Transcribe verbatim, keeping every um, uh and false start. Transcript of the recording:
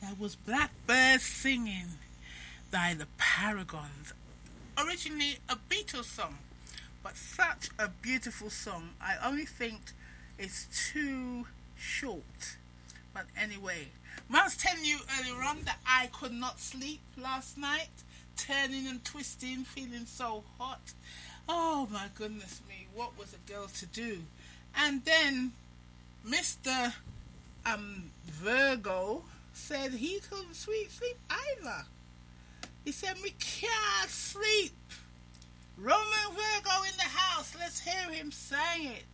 That was Blackbird Singing by the Paragons. Originally a Beatles song, but such a beautiful song. I only think it's too short. But anyway, I was telling you earlier on that I could not sleep last night, turning and twisting, feeling so hot. Oh my goodness me, what was a girl to do? And then Mister Um, Virgo said he couldn't sleep, sleep either. He said, "We can't sleep." Roman Virgo in the house. Let's hear him sing it.